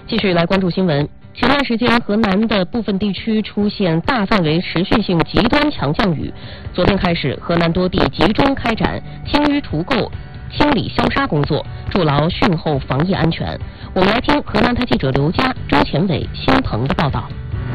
继续来关注新闻。前段时间，河南的部分地区出现大范围持续性极端强降雨。昨天开始，河南多地集中开展清淤除垢、清理消杀工作，筑牢汛后防疫安全。我们来听河南台记者刘佳、周前伟、辛鹏的报道。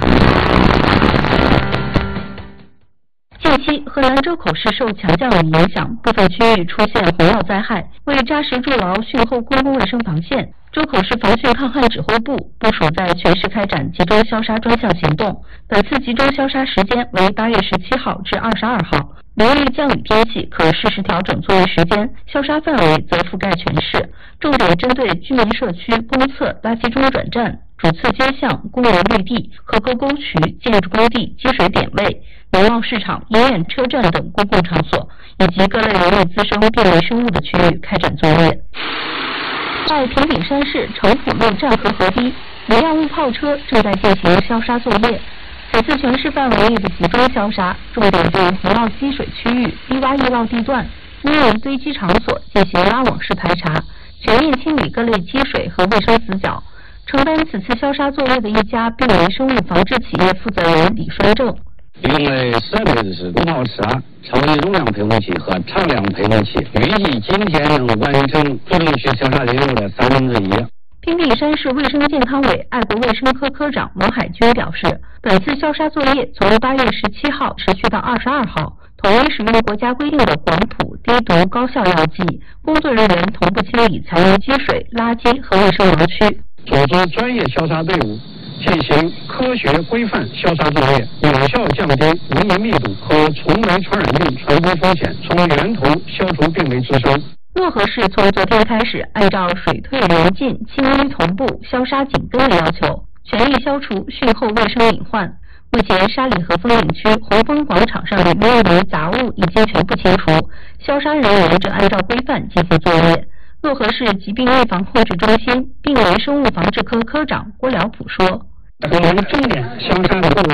近期，河南周口市受强降雨影响，部分区域出现洪涝灾害。为扎实筑牢汛后公共卫生防线，周口市防汛抗旱指挥部部署在全市开展集中消杀专项行动。本次集中消杀时间为8月17号至22号。连日降雨天气可适时调整作业时间，消杀范围则覆盖全市，重点针对居民社区、公厕、垃圾中转站、主次街巷、公园绿地、河沟沟渠、建筑工地、积水点位、农贸市场、医院、车站等公共场所，以及各类容易滋生病微生物的区域开展作业。在平顶山市城府路站河河堤，一辆误炮车正在进行消杀作业。此次全市范围内的集中消杀，重点对洪涝积水区域、低洼易涝地段、污泥堆积场所进行拉网式排查，全面清理各类积水和卫生死角。承担此次消杀作业的一家病微生物防治企业负责人李双正， 一共为12个日是误炮车、超级容量配送器和常量配送器，预计今天能完成主动区消杀任务的1/3。 平顶山市卫生健康委爱国卫生科科长王海军表示，本次消杀作业从8月17号持续到22号，统一使用国家规定的广谱、低毒、高效药剂，工作人员同步清理残余积水、垃圾和卫生盲区， 组织专业消杀队伍进行科学规范消杀作业，有效降低污泥密度和虫媒传染病传播风险，从源头消除病媒滋生。 漯河市从昨天开始，按照水退流进、清淤同步、消杀紧跟的要求，全力消除汛后卫生隐患。目前，沙里河风景区红枫广场上的淤泥杂物已经全部清除，消杀人员正按照规范进行作业。漯河市疾病预防控制中心病微生物防治科科长郭良普说：“ 我们重点消杀的